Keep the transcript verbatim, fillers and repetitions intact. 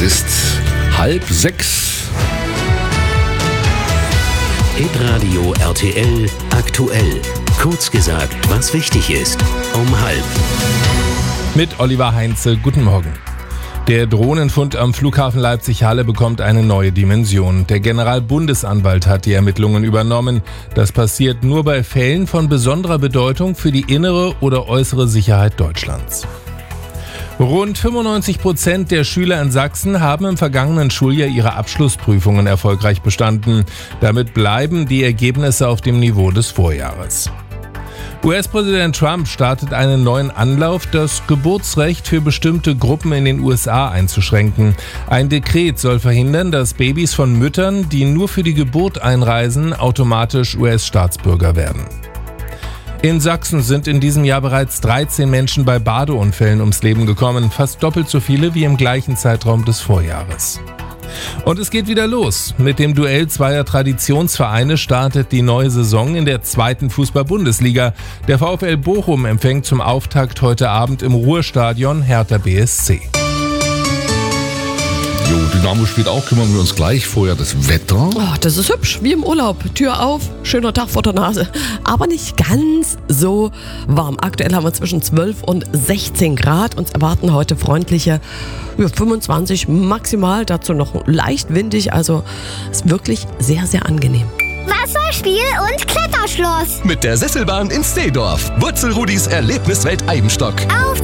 ist halb sechs. Hitradio R T L aktuell. Kurz gesagt, was wichtig ist. Um halb. Mit Oliver Heinze, guten Morgen. Der Drohnenfund am Flughafen Leipzig-Halle bekommt eine neue Dimension. Der Generalbundesanwalt hat die Ermittlungen übernommen. Das passiert nur bei Fällen von besonderer Bedeutung für die innere oder äußere Sicherheit Deutschlands. Rund fünfundneunzig Prozent der Schüler in Sachsen haben im vergangenen Schuljahr ihre Abschlussprüfungen erfolgreich bestanden. Damit bleiben die Ergebnisse auf dem Niveau des Vorjahres. U S-Präsident Trump startet einen neuen Anlauf, das Geburtsrecht für bestimmte Gruppen in den U S A einzuschränken. Ein Dekret soll verhindern, dass Babys von Müttern, die nur für die Geburt einreisen, automatisch U S-Staatsbürger werden. In Sachsen sind in diesem Jahr bereits dreizehn Menschen bei Badeunfällen ums Leben gekommen, fast doppelt so viele wie im gleichen Zeitraum des Vorjahres. Und es geht wieder los. Mit dem Duell zweier Traditionsvereine startet die neue Saison in der zweiten Fußball-Bundesliga. Der VfL Bochum empfängt zum Auftakt heute Abend im Ruhrstadion Hertha B S C. Jo, Dynamo spielt auch, kümmern wir uns gleich. Vorher das Wetter. Oh, das ist hübsch, wie im Urlaub. Tür auf, schöner Tag vor der Nase. Aber nicht ganz so warm. Aktuell haben wir zwischen zwölf und sechzehn Grad. Uns erwarten heute freundliche ja, fünfundzwanzig maximal. Dazu noch leicht windig. Also ist wirklich sehr, sehr angenehm. Wasserspiel und Kletterschloss. Mit der Sesselbahn in Steedorf. Wurzelrudis Erlebniswelt Eibenstock. Auf